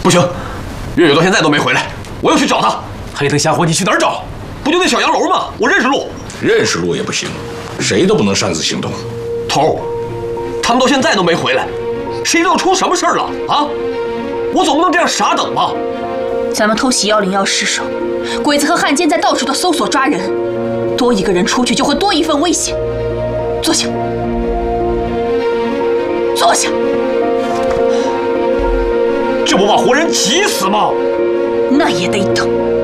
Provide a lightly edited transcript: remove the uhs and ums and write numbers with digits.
不行，月月到现在都没回来，我要去找他。 黑灯瞎火，你去哪儿找？ 不就那小洋楼吗？我认识路。 认识路也不行，谁都不能擅自行动。 头，他们到现在都没回来，谁知道出什么事儿了啊？我总不能这样傻等吧？ 咱们偷袭101失手，鬼子和汉奸在到处的搜索抓人，多一个人出去就会多一份危险。坐下，坐下。 这不把活人急死吗？ 那也得等。